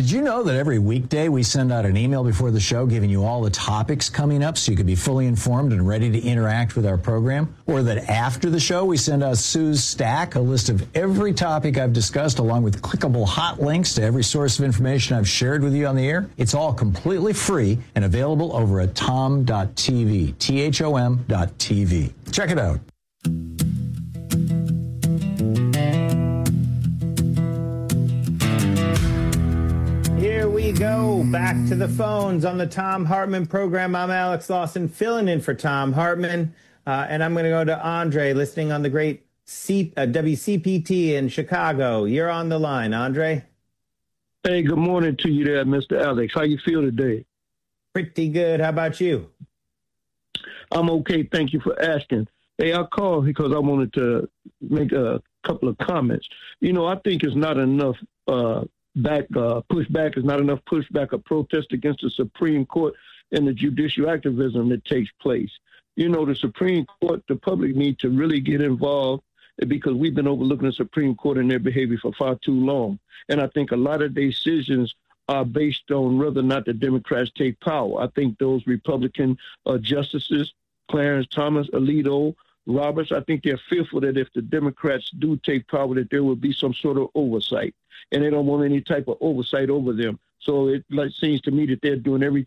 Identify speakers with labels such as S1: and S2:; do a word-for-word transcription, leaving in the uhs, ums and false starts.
S1: Did you know that every weekday we send out an email before the show giving you all the topics coming up so you can be fully informed and ready to interact with our program? Or that after the show we send out Sue's Stack, a list of every topic I've discussed along with clickable hot links to every source of information I've shared with you on the air? It's all completely free and available over at tom dot t v, T H O M dot T V. Check it out.
S2: Here we go, back to the phones on the Thom Hartmann program. I'm Alex Lawson, filling in for Thom Hartmann, uh, and I'm going to go to Andre, listening on the great C- uh, W C P T in Chicago. You're on the line, Andre.
S3: Hey, good morning to you there, Mister Alex. How you feel today?
S2: Pretty good. How about you?
S3: I'm okay. Thank you for asking. Hey, I called because I wanted to make a couple of comments. You know, I think it's not enough uh, back uh, pushback. Is not enough pushback or protest against the Supreme Court and the judicial activism that takes place. You know, the Supreme Court, the public need to really get involved because we've been overlooking the Supreme Court and their behavior for far too long. And I think a lot of decisions are based on whether or not the Democrats take power. I think those Republican uh, justices, Clarence Thomas, Alito, Roberts, I think they're fearful that if the Democrats do take power, that there will be some sort of oversight. And they don't want any type of oversight over them. So it like, seems to me that they're doing everything